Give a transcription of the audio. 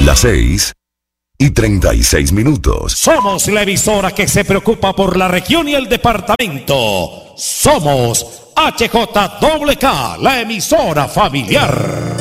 Las 6:36. Somos la emisora que se preocupa por la región y el departamento. Somos HJWK, la emisora familiar.